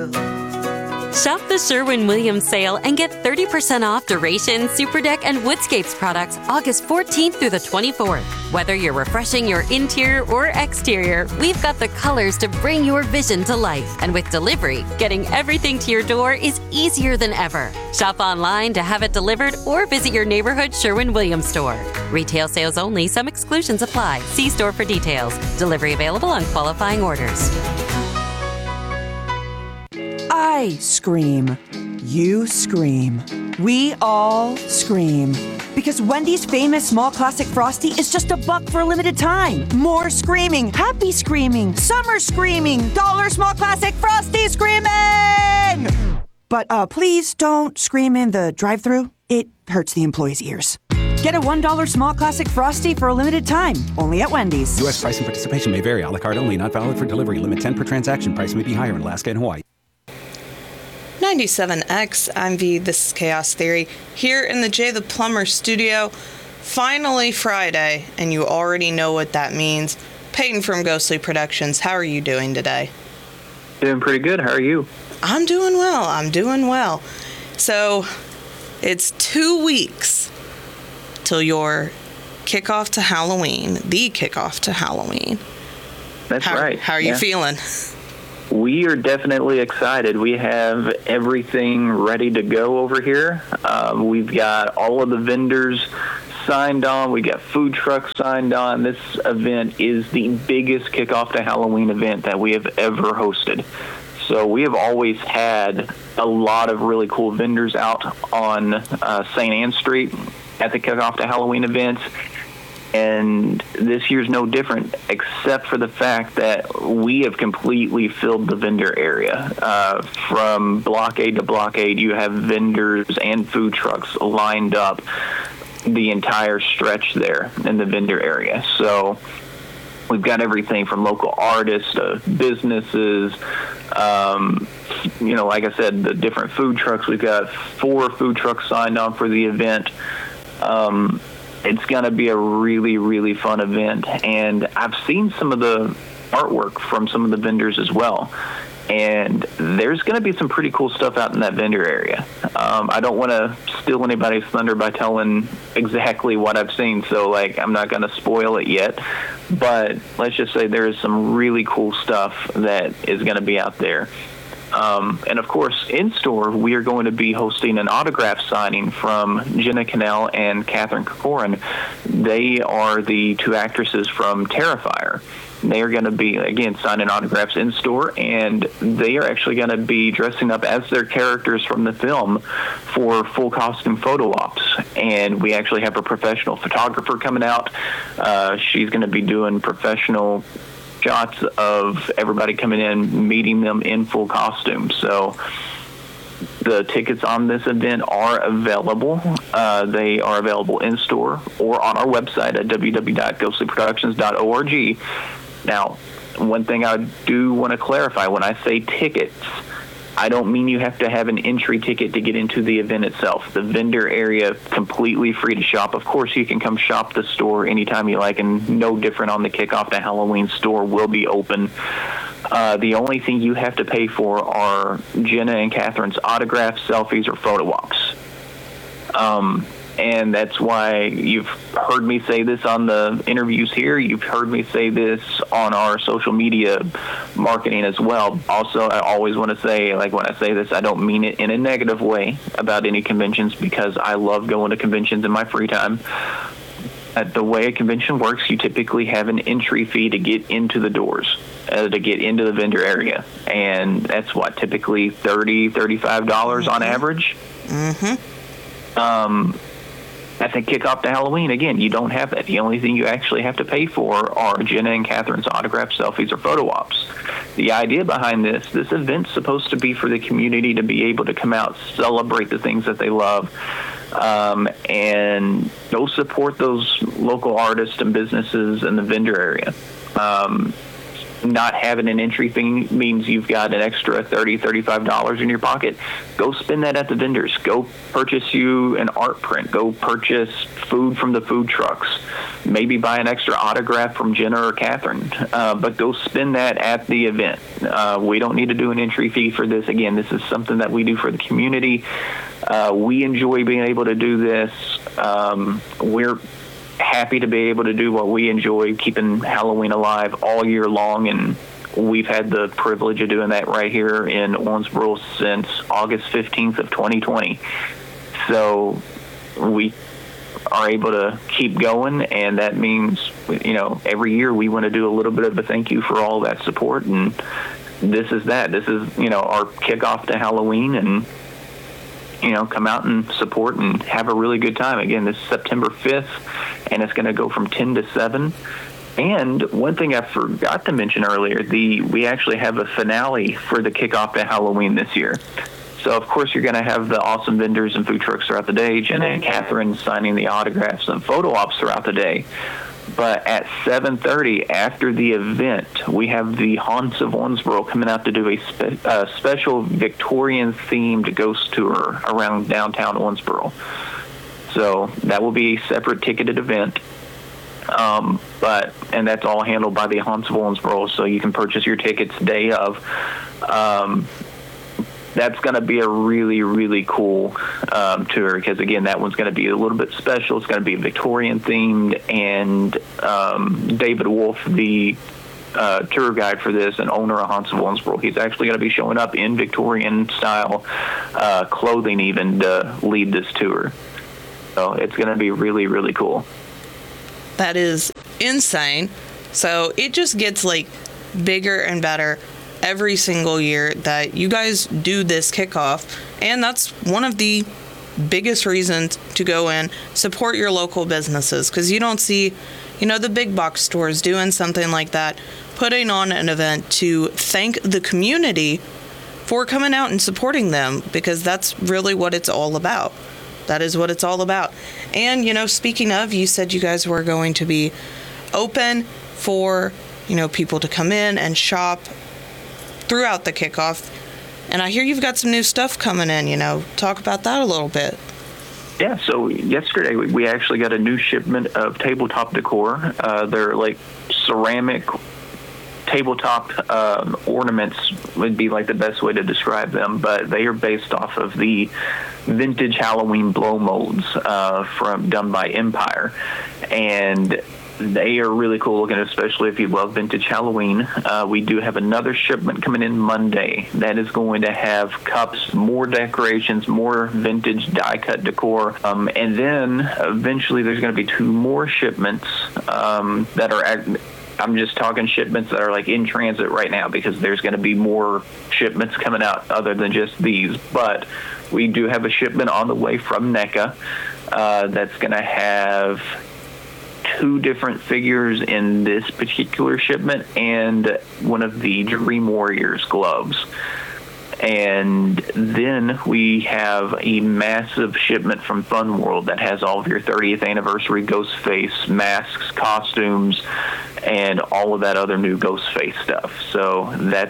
Shop the Sherwin-Williams sale and get 30% off Duration, Super Deck, and Woodscapes products August 14th through the 24th. Whether you're refreshing your interior or exterior, we've got the colors to bring your vision to life. And with delivery, getting everything to your door is easier than ever. Shop online to have it delivered or visit your neighborhood Sherwin-Williams store. Retail sales only. Some exclusions apply. See store for details. Delivery available on qualifying orders. I scream. You scream. We all scream. Because Wendy's famous small classic Frosty is just $1 for a limited time. More screaming, happy screaming, summer screaming, dollar small classic Frosty screaming! But please don't scream in the drive-thru. It hurts the employees' ears. Get a $1 small classic Frosty for a limited time, only at Wendy's. U.S. price and participation may vary. A la carte only, not valid for delivery. Limit 10 per transaction. Price may be higher in Alaska and Hawaii. 97X, I'm V, this is Chaos Theory, here in the Jay the Plumber studio. Finally Friday, and you already know what that means. Peyton from Ghostly Productions, how are you doing today? Doing pretty good, how are you? I'm doing well. So, it's 2 weeks till your kickoff to Halloween, the kickoff to Halloween. That's right. How are you feeling? We are definitely excited. We have everything ready to go over here. We've got all of the vendors signed on. We got food trucks signed on. This event is the biggest kickoff to Halloween event that we have ever hosted. So we have always had a lot of really cool vendors out on St. Anne Street at the kickoff to Halloween events. And this year's no different, except for the fact that we have completely filled the vendor area. From blockade to blockade, you have vendors and food trucks lined up the entire stretch there in the vendor area. So we've got everything from local artists to businesses. Like I said, the different food trucks. We've got 4 food trucks signed on for the event. It's going to be a really, really fun event, and I've seen some of the artwork from some of the vendors as well, and there's going to be some pretty cool stuff out in that vendor area. I don't want to steal anybody's thunder by telling exactly what I've seen, so I'm not going to spoil it yet, but let's just say there is some really cool stuff that is going to be out there. And of course, in store, we are going to be hosting an autograph signing from Jenna Cannell and Catherine Corcoran. They are the 2 actresses from Terrifier. They are going to be, again, signing autographs in store, and they are actually going to be dressing up as their characters from the film for full costume photo ops. And we actually have a professional photographer coming out. She's going to be doing professional shots of everybody coming in, meeting them in full costume. So the tickets on this event are available. They are available in store or on our website at www.ghostlyproductions.org. Now, one thing I do want to clarify, when I say tickets, I don't mean you have to have an entry ticket to get into the event itself. The vendor area, completely free to shop. Of course, you can come shop the store anytime you like, and no different on the Kickoff to Halloween store will be open. The only thing you have to pay for are Jenna and Catherine's autographs, selfies, or photo walks. And that's why you've heard me say this on the interviews here. You've heard me say this on our social media marketing as well. Also, I always want to say, when I say this, I don't mean it in a negative way about any conventions, because I love going to conventions in my free time. The way a convention works, you typically have an entry fee to get into the doors, to get into the vendor area. And that's typically $30, $35 on average. Mm-hmm. At the Kickoff to Halloween, again, you don't have that. The only thing you actually have to pay for are Jenna and Catherine's autographs, selfies, or photo ops. The idea behind this event's supposed to be for the community to be able to come out, celebrate the things that they love, and go support those local artists and businesses in the vendor area. not having an entry fee means you've got an extra $30, $35 in your pocket. Go spend that at the vendors. Go purchase you an art print. Go purchase food from the food trucks. Maybe buy an extra autograph from Jenna or Catherine. But go spend that at the event. We don't need to do an entry fee for this. Again, this is something that we do for the community. We enjoy being able to do this. We're happy to be able to do what we enjoy, keeping Halloween alive all year long, and we've had the privilege of doing that right here in Owensboro since August 15th of 2020. So we are able to keep going, and that means, every year we want to do a little bit of a thank you for all that support, and this is that. This is, our kickoff to Halloween, and come out and support and have a really good time. Again, this is September 5th, and it's going to go from 10 to 7. And one thing I forgot to mention earlier, we actually have a finale for the kickoff to Halloween this year. So, of course, you're going to have the awesome vendors and food trucks throughout the day, Jenna and Catherine signing the autographs and photo ops throughout the day. But at 7:30 after the event, we have the Haunts of Owensboro coming out to do a special Victorian-themed ghost tour around downtown Owensboro. So that will be a separate ticketed event. And that's all handled by the Haunts of Owensboro, so you can purchase your tickets day of. That's going to be a really, really cool tour because, again, that one's going to be a little bit special. It's going to be Victorian-themed, and David Wolf, the tour guide for this and owner of Haunts of Owensboro, he's actually going to be showing up in Victorian-style clothing even to lead this tour. So it's going to be really, really cool. That is insane. So it just gets, bigger and better every single year that you guys do this kickoff, and that's one of the biggest reasons to go in, support your local businesses, because you don't see, the big box stores doing something like that, putting on an event to thank the community for coming out and supporting them, because that's really what it's all about. That is what it's all about. And, speaking of, you said you guys were going to be open for, people to come in and shop throughout the kickoff, and I hear you've got some new stuff coming in. Talk about that a little bit. Yeah, so yesterday we actually got a new shipment of tabletop decor. They're like ceramic tabletop ornaments would be the best way to describe them, but they are based off of the vintage Halloween blow molds done by Empire, and they are really cool looking, especially if you love vintage Halloween. We do have another shipment coming in Monday that is going to have cups, more decorations, more vintage die-cut decor. And then eventually there's going to be 2 more shipments that are, I'm just talking shipments that are in transit right now, because there's going to be more shipments coming out other than just these. But we do have a shipment on the way from NECA that's going to have 2 different figures in this particular shipment and one of the Dream Warriors gloves. And then we have a massive shipment from Fun World that has all of your 30th anniversary Ghostface masks, costumes, and all of that other new Ghostface stuff. So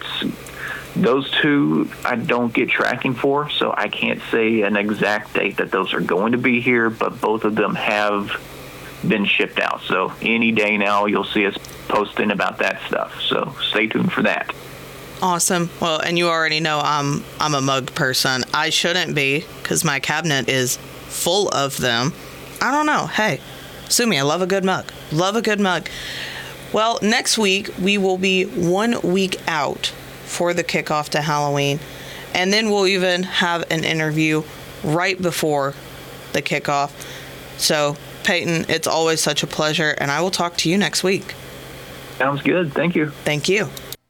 those 2 I don't get tracking for, so I can't say an exact date that those are going to be here, but both of them have been shipped out. So any day now you'll see us posting about that stuff. So stay tuned for that. Awesome. Well, and you already know I'm a mug person. I shouldn't be, because my cabinet is full of them. I don't know. Hey, sue me. I love a good mug. Love a good mug. Well, next week we will be 1 week out for the kickoff to Halloween, and then we'll even have an interview right before the kickoff. So Peyton, it's always such a pleasure, and I will talk to you next week. Sounds good. Thank you. Thank you.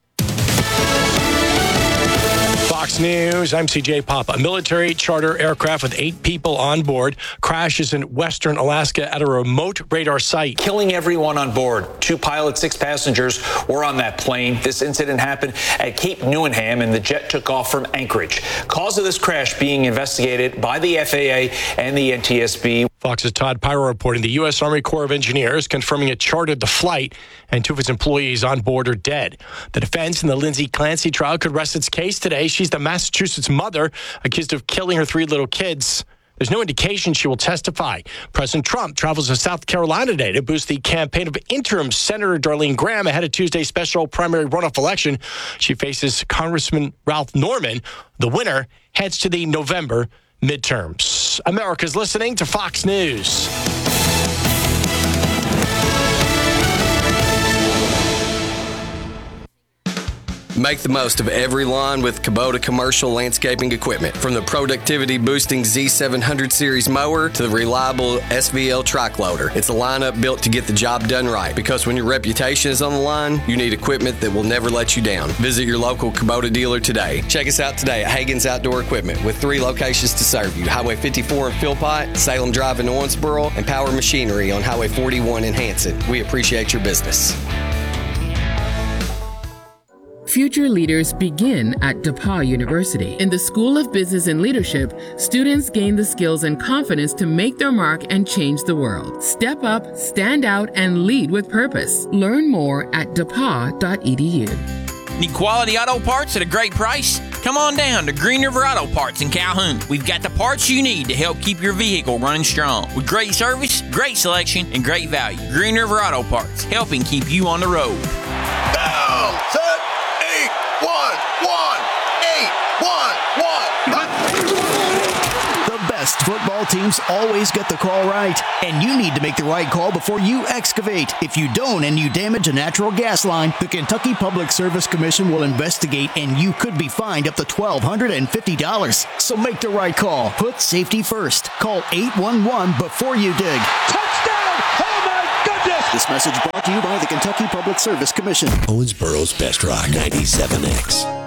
Fox News, I'm CJ Papa. A military charter aircraft with 8 people on board crashes in western Alaska at a remote radar site, killing everyone on board. 2 pilots, 6 passengers were on that plane. This incident happened at Cape Newenham, and the jet took off from Anchorage. Cause of this crash being investigated by the FAA and the NTSB. Fox's Todd Pyro reporting the U.S. Army Corps of Engineers confirming it chartered the flight and 2 of its employees on board are dead. The defense in the Lindsay Clancy trial could rest its case today. She's the Massachusetts mother accused of killing her 3 little kids. There's no indication she will testify. President Trump travels to South Carolina today to boost the campaign of interim Senator Darlene Graham ahead of Tuesday's special primary runoff election. She faces Congressman Ralph Norman. The winner heads to the November midterms. America's listening to Fox News. Make the most of every lawn with Kubota commercial landscaping equipment. From the productivity-boosting Z700 series mower to the reliable SVL track loader. It's a lineup built to get the job done right. Because when your reputation is on the line, you need equipment that will never let you down. Visit your local Kubota dealer today. Check us out today at Hagen's Outdoor Equipment with 3 locations to serve you. Highway 54 in Philpott, Salem Drive in Owensboro, and Power Machinery on Highway 41 in Hanson. We appreciate your business. Future leaders begin at DePauw University. In the School of Business and Leadership, students gain the skills and confidence to make their mark and change the world. Step up, stand out, and lead with purpose. Learn more at depaw.edu. Need quality auto parts at a great price? Come on down to Green River Auto Parts in Calhoun. We've got the parts you need to help keep your vehicle running strong. With great service, great selection, and great value. Green River Auto Parts, helping keep you on the road. Down, set, 8, 1, 1, 8, 1, 1. The best football teams always get the call right, and you need to make the right call before you excavate. If you don't and you damage a natural gas line, the Kentucky Public Service Commission will investigate, and you could be fined up to $1,250. So make the right call. Put safety first. Call 811 before you dig. Touchdown! Oh my goodness! This message brought to you by the Kentucky Public Service Commission. Owensboro's Best Rock 97X.